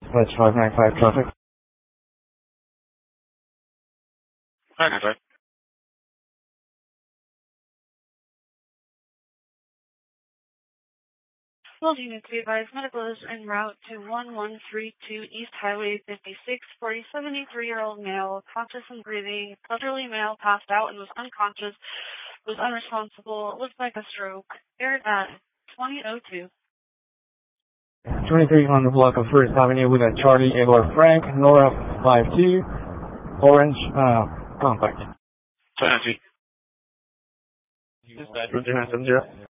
That's 595 traffic. 595. Well, unit to be advised, medical is en route to 1132 East Highway 56 for a 73-year-old male, conscious and breathing, elderly male, passed out and was unconscious, was unresponsible, looked like a stroke, aired at 2002. 23 on the block of First Avenue with a Charlie Edward Frank, Nora 52, Orange, contact. 592. Dispatch, 1 2 9 7 0.